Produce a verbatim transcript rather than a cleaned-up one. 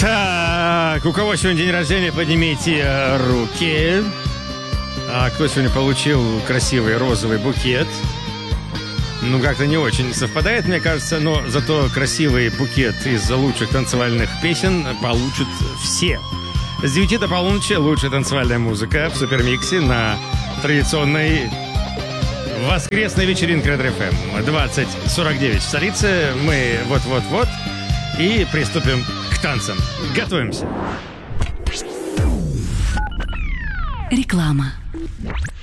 Так, у кого сегодня день рождения, поднимите руки. А кто сегодня получил красивый розовый букет? Ну, как-то не очень совпадает, мне кажется, но зато красивый букет из лучших танцевальных песен получат все. С девяти до полуночи лучшая танцевальная музыка в Супермиксе на традиционной воскресной вечеринке Red эф эм. двадцать сорок девять в столице. Мы вот-вот-вот и приступим к танцам. Готовимся. Реклама.